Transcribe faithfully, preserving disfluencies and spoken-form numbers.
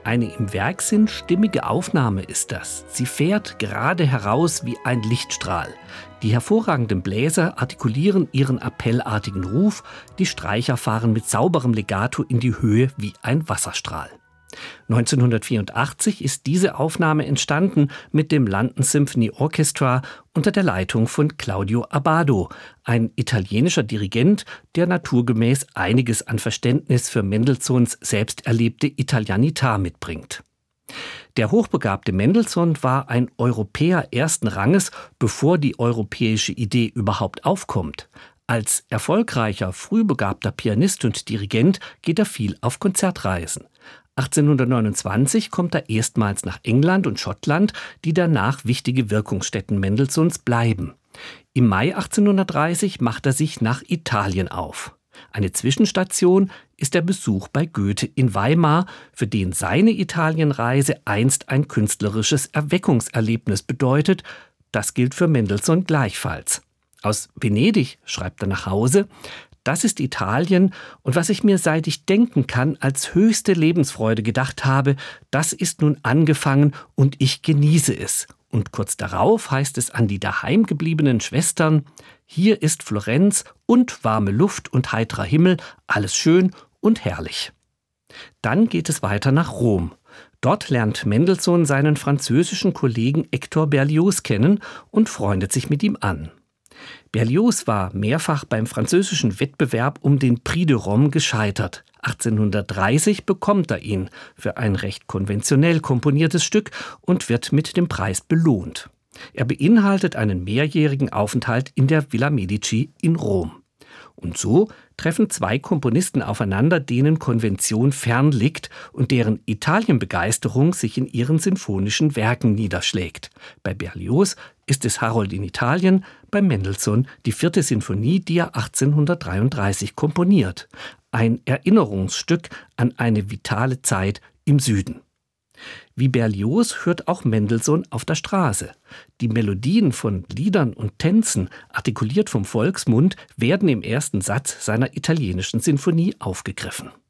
Eine im Werksinn stimmige Aufnahme ist das. Sie fährt gerade heraus wie ein Lichtstrahl. Die hervorragenden Bläser artikulieren ihren appellartigen Ruf, die Streicher fahren mit sauberem Legato in die Höhe wie ein Wasserstrahl. neunzehnhundertvierundachtzig ist diese Aufnahme entstanden mit dem London Symphony Orchestra unter der Leitung von Claudio Abbado, ein italienischer Dirigent, der naturgemäß einiges an Verständnis für Mendelssohns selbst erlebte Italianità mitbringt. Der hochbegabte Mendelssohn war ein Europäer ersten Ranges, bevor die europäische Idee überhaupt aufkommt. Als erfolgreicher, frühbegabter Pianist und Dirigent geht er viel auf Konzertreisen. achtzehnhundertneunundzwanzig kommt er erstmals nach England und Schottland, die danach wichtige Wirkungsstätten Mendelssohns bleiben. Im Mai achtzehnhundertdreißig macht er sich nach Italien auf. Eine Zwischenstation ist der Besuch bei Goethe in Weimar, für den seine Italienreise einst ein künstlerisches Erweckungserlebnis bedeutet. Das gilt für Mendelssohn gleichfalls. Aus Venedig schreibt er nach Hause: Das ist Italien, und was ich mir, seit ich denken kann, als höchste Lebensfreude gedacht habe, das ist nun angefangen und ich genieße es. Und kurz darauf heißt es an die daheim gebliebenen Schwestern: Hier ist Florenz und warme Luft und heiterer Himmel, alles schön und herrlich. Dann geht es weiter nach Rom. Dort lernt Mendelssohn seinen französischen Kollegen Hector Berlioz kennen und freundet sich mit ihm an. Berlioz war mehrfach beim französischen Wettbewerb um den Prix de Rome gescheitert. achtzehnhundertdreißig bekommt er ihn für ein recht konventionell komponiertes Stück und wird mit dem Preis belohnt. Er beinhaltet einen mehrjährigen Aufenthalt in der Villa Medici in Rom. Und so treffen zwei Komponisten aufeinander, denen Konvention fern liegt und deren Italienbegeisterung sich in ihren sinfonischen Werken niederschlägt. Bei Berlioz ist es Harold in Italien, bei Mendelssohn die vierte Sinfonie, die er achtzehnhundertdreiunddreißig komponiert. Ein Erinnerungsstück an eine vitale Zeit im Süden. Wie Berlioz hört auch Mendelssohn auf der Straße. Die Melodien von Liedern und Tänzen, artikuliert vom Volksmund, werden im ersten Satz seiner italienischen Sinfonie aufgegriffen.